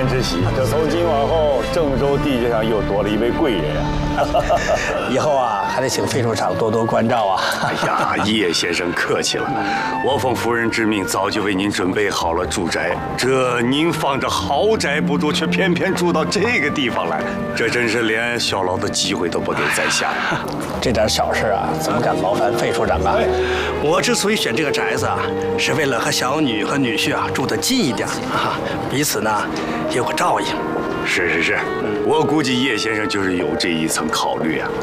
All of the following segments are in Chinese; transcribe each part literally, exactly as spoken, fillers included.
人之喜。这从今往后，郑州地界上又多了一位贵人啊！ 以后啊，还得请费处长多多关照啊！ 哎呀，叶先生客气了，我奉夫人之命，早就为您准备好了住宅。这您放着豪宅不住，却偏偏住到这个地方来，这真是连效劳的机会都不给在下呀！ 这点小事啊，怎么敢劳烦费处长啊？我之所以选这个宅子啊，是为了和小女和女婿啊住得近一点啊，彼此呢有个照应。 是是是，我估计叶先生就是有这一层考虑啊。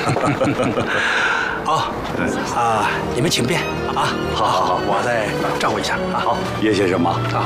好，啊，你们请便啊。好好好，我再照顾一下啊。 好，叶先生忙啊。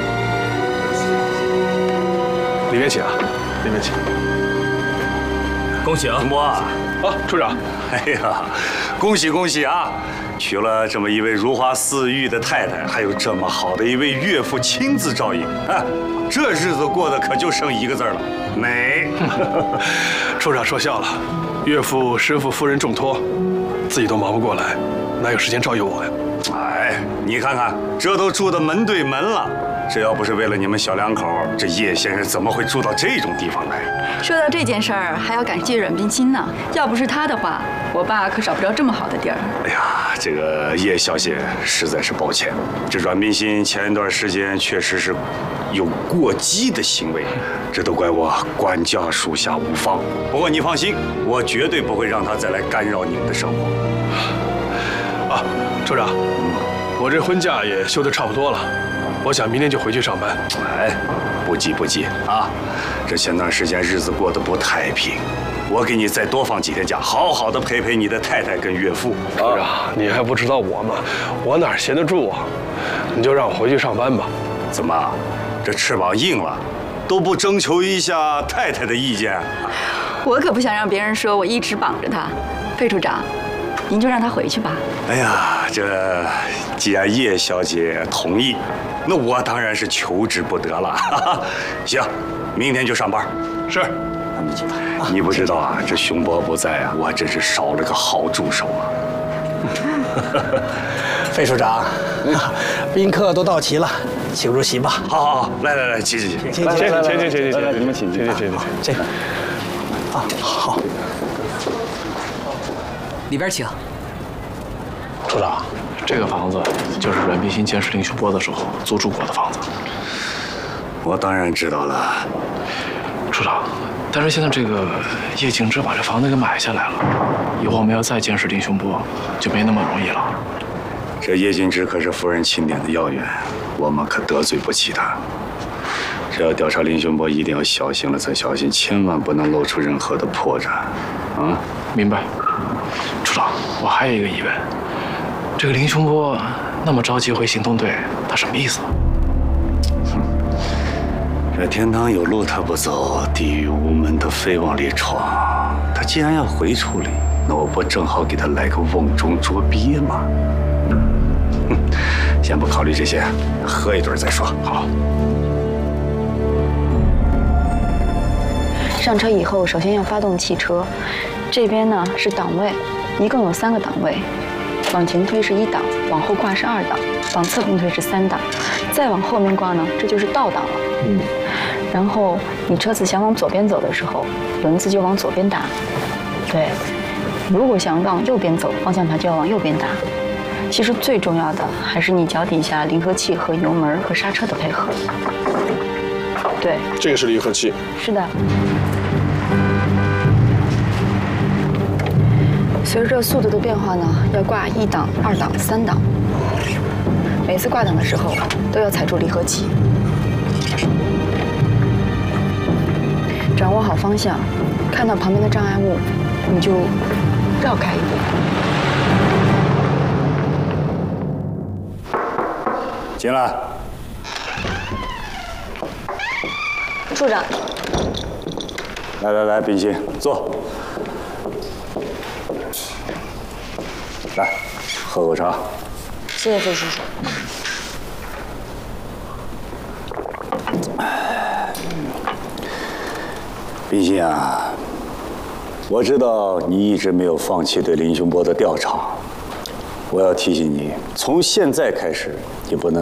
里面请啊，里面请。 恭喜啊， 陈波啊！ 啊，处长。 哎呀，恭喜恭喜啊！娶了这么一位如花似玉的太太，还有这么好的一位岳父亲自照应，啊，这日子过得可就剩一个字了，美。 处长说笑了，岳父师傅夫人重托，自己都忙不过来，哪有时间照应我呀？ 哎，你看看，这都住的门对门了。这要不是为了你们小两口，这叶先生怎么会住到这种地方来？ 说到这件事儿，还要感谢阮冰心呢。要不是他的话，我爸可找不着这么好的地儿。 哎呀，这个叶小姐实在是抱歉。这阮冰心前一段时间确实是有过激的行为，这都怪我管教属下无方。不过你放心，我绝对不会让她再来干扰你们的生活。 啊，处长，我这婚假也休得差不多了。我想明天就回去上班。 哎，不急不急啊！这前段时间日子过得不太平，我给你再多放几天假，好好的陪陪你的太太跟岳父。 处长，你还不知道我吗？我哪闲得住啊？你就让我回去上班吧。 怎么，这翅膀硬了，都不征求一下太太的意见？ 我可不想让别人说我一直绑着他。费处长，您就让他回去吧。 哎呀，这既然叶小姐同意，那我当然是求之不得了。行，明天就上班。 是。 你不知道啊，这熊伯不在啊，我真是少了个好助手啊。 费处长，宾客都到齐了，请入席吧。 好好好，来来来，请请请， 请请请请请请， 来你们请请请请请， 这个啊好。 里边请。 处长， 这个房子就是阮冰心监视林秀波的时候租住过的房子。 我当然知道了， 处长。但是现在这个叶景之把这房子给买下来了，以后我们要再监视林秀波就没那么容易了。 这叶景之可是夫人钦点的要员，我们可得罪不起他。这要调查林秀波，一定要小心了再小心，千万不能露出任何的破绽。啊， 明白。处长，我还有一个疑问，这个林秀波那么着急回行动队，他什么意思？ 这天堂有路他不走，地狱无门他非往里闯。他既然要回处理，那我不正好给他来个瓮中捉鳖吗？哼，先不考虑这些，喝一顿再说。好。 上车以后，首先要发动汽车，这边呢是档位，一共有三个档位，往前推是一档，往后挂是二档，往侧边推是三档，再往后面挂呢，这就是倒档了。嗯。然后你车子想往左边走的时候，轮子就往左边打。对，如果想往右边走，方向盘就要往右边打。其实最重要的还是你脚底下离合器和油门和刹车的配合。对， 这个是离合器。 是的。随着速度的变化呢，要挂一档、二档、三档。每次挂档的时候都要踩住离合器。掌握好方向，看到旁边的障碍物，你就绕开一点。 进来。 处长。 来来来，冰心，坐。来，喝口茶。 谢谢费叔叔。 冰心啊，我知道你一直没有放弃对林雄波的调查。我要提醒你，从现在开始，你不能